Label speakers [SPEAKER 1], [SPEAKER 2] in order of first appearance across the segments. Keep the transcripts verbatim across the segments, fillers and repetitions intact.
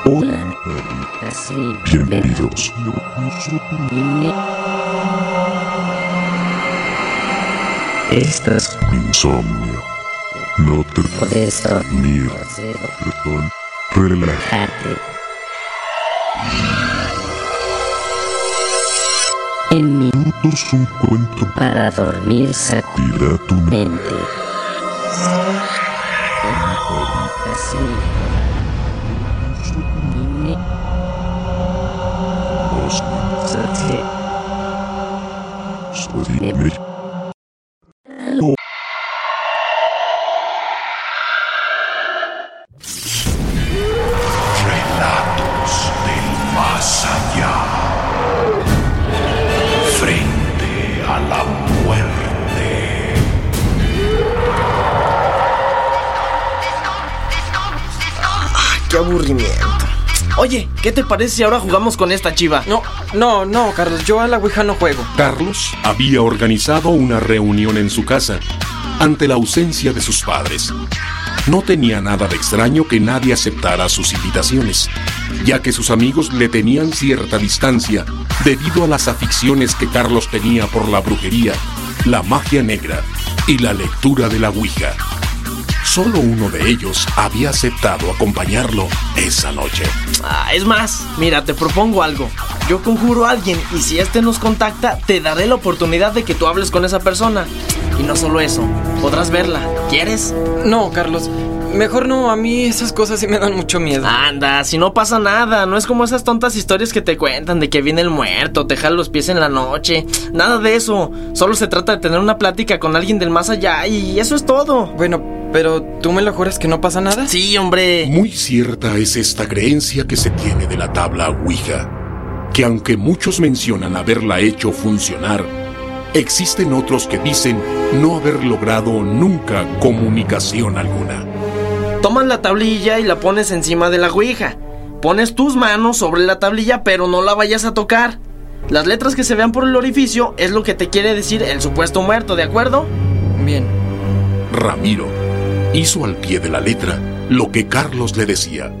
[SPEAKER 1] Hola. Bienvenidos.
[SPEAKER 2] Estás
[SPEAKER 1] insomnio. No te
[SPEAKER 2] puedes
[SPEAKER 1] dormir. Perdón.
[SPEAKER 2] Relájate. En
[SPEAKER 1] minutos un cuento
[SPEAKER 2] para dormir sacudirá
[SPEAKER 1] tu
[SPEAKER 2] mente. Así.
[SPEAKER 3] Relatos del más allá. Frente a la muerte.
[SPEAKER 4] Ay, qué aburrimiento. Oye, ¿qué te parece si ahora jugamos con esta chiva?
[SPEAKER 5] No, no, no, Carlos, yo a la Ouija no juego.
[SPEAKER 6] Carlos había organizado una reunión en su casa, ante la ausencia de sus padres. No tenía nada de extraño que nadie aceptara sus invitaciones, ya que sus amigos le tenían cierta distancia debido a las aficiones que Carlos tenía por la brujería, la magia negra y la lectura de la Ouija. Solo uno de ellos había aceptado acompañarlo esa noche.
[SPEAKER 4] Ah, es más, mira, te propongo algo. Yo conjuro a alguien y si este nos contacta, te daré la oportunidad de que tú hables con esa persona. Y no solo eso, podrás verla. ¿Quieres?
[SPEAKER 5] No, Carlos, mejor no, a mí esas cosas sí me dan mucho miedo.
[SPEAKER 4] Anda, si no pasa nada, no es como esas tontas historias que te cuentan de que viene el muerto, te jala los pies en la noche. Nada de eso, solo se trata de tener una plática con alguien del más allá y eso es todo.
[SPEAKER 5] Bueno, pero ¿tú me lo juras que no pasa nada?
[SPEAKER 4] Sí, hombre.
[SPEAKER 6] Muy cierta es esta creencia que se tiene de la tabla Ouija, que aunque muchos mencionan haberla hecho funcionar, existen otros que dicen no haber logrado nunca comunicación alguna.
[SPEAKER 4] Tomas la tablilla y la pones encima de la Ouija. Pones tus manos sobre la tablilla, pero no la vayas a tocar. Las letras que se vean por el orificio es lo que te quiere decir el supuesto muerto, ¿de acuerdo?
[SPEAKER 5] Bien.
[SPEAKER 6] Ramiro hizo al pie de la letra lo que Carlos le decía.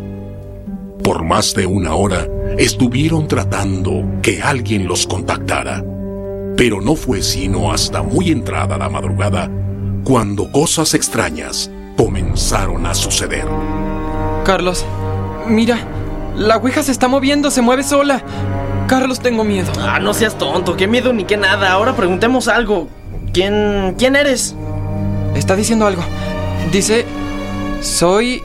[SPEAKER 6] Por más de una hora estuvieron tratando que alguien los contactara, pero no fue sino hasta muy entrada la madrugada cuando cosas extrañas comenzaron a suceder.
[SPEAKER 5] Carlos, mira, la Ouija se está moviendo, se mueve sola. Carlos, tengo miedo.
[SPEAKER 4] Ah, no seas tonto, qué miedo ni qué nada. Ahora preguntemos algo. ¿Quién, quién eres?
[SPEAKER 5] Está diciendo algo. Dice, soy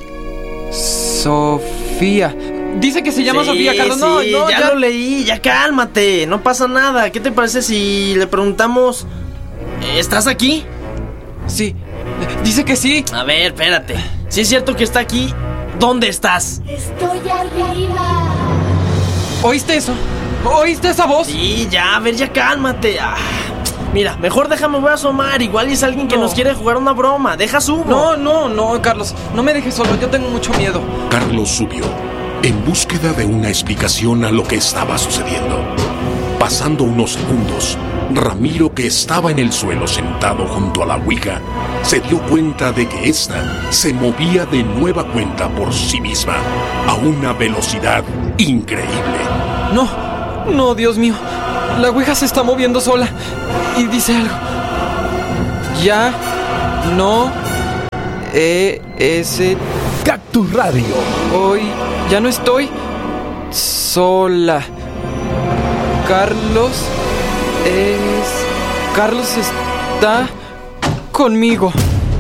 [SPEAKER 5] Sofía. Dice que se llama
[SPEAKER 4] sí,
[SPEAKER 5] Sofía, Carlos. No,
[SPEAKER 4] sí,
[SPEAKER 5] no,
[SPEAKER 4] ya, ya lo leí, ya cálmate, no pasa nada. ¿Qué te parece si le preguntamos, ¿estás aquí?
[SPEAKER 5] Sí, dice que sí.
[SPEAKER 4] A ver, espérate. Si es cierto que está aquí, ¿dónde estás?
[SPEAKER 7] Estoy arriba.
[SPEAKER 5] ¿Oíste eso? ¿Oíste esa voz?
[SPEAKER 4] Sí, ya, a ver, ya cálmate. Ah, mira, mejor déjame, voy a asomar. Igual es alguien que
[SPEAKER 5] no.
[SPEAKER 4] nos quiere jugar una broma. Deja subo.
[SPEAKER 5] No, no, no, Carlos, no me dejes solo, yo tengo mucho miedo.
[SPEAKER 6] Carlos subió en búsqueda de una explicación a lo que estaba sucediendo. Pasando unos segundos, Ramiro, que estaba en el suelo sentado junto a la Ouija, se dio cuenta de que ésta se movía de nueva cuenta por sí misma a una velocidad increíble.
[SPEAKER 5] No, no, Dios mío, la Ouija se está moviendo sola y dice algo. Ya no E S
[SPEAKER 8] Cactus Radio.
[SPEAKER 5] Hoy ya no estoy sola. Carlos es... Carlos está conmigo.